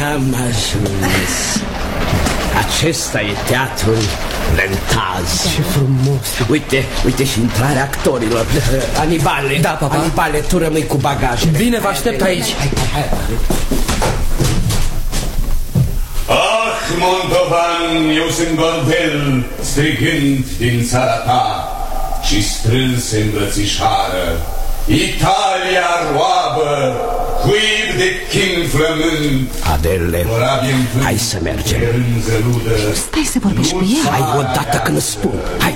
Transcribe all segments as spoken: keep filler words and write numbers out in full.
Am ajuns. Acesta e teatrul Lentaz. Ce frumos. Uite, uite și intrarea actorilor. Anibale. Da, papa. Anibale, tu rămâi cu bagajele. Bine, vă aștept aici. Hai, hai, hai. Ah, moldovan, eu sunt Goldel, strigând din țara ta și strâns îmbrățișară. Italia roabă, cuib de chin flământ. Adele, hai să mergem. Stai să vorbești cu el. Hai odată când îți spun. Hai.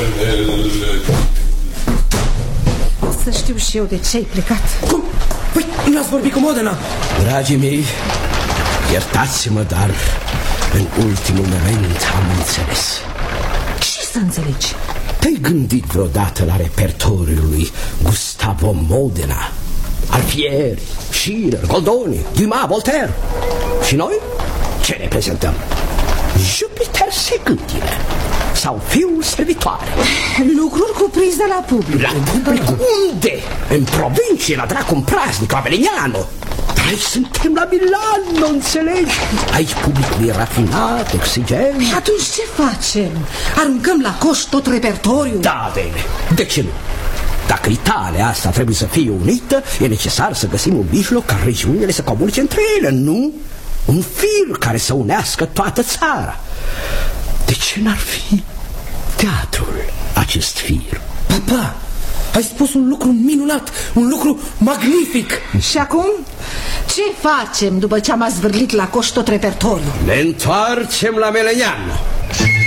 Să știu și eu de ce ai plecat. Cum? Păi, nu ați vorbit cu Modena? Dragii mei, iertați-mă, dar în ultimul moment am înțeles. Ce să înțelegi? Te-ai gândit vreodată la repertoriul lui Gustavo Modena, Alfieri, Schiller, Goldoni, Dumas, Voltaire? Și noi ce reprezentăm? Jupiter Secundine sau Fiul Servitoare. Lucruri cuprinse la public. La public? Unde? În provincie, la dracu, în praznic, la Velignano. Dar aici suntem la Milano, înțelegi? Aici publicul e rafinat, exigent. Și atunci ce facem? Aruncăm la coș tot repertoriul? Da, Adele, de ce nu? Dacă Italia asta trebuie să fie unită, e necesar să găsim un mijloc ca regiunile să comunice între ele, nu? Un fir care să unească toată țara. De ce n-ar fi teatrul acest fir? Papa, ai spus un lucru minunat, un lucru magnific. Și acum, ce facem după ce am azvârlit la coș tot repertoriul? Ne întoarcem la Melegnano.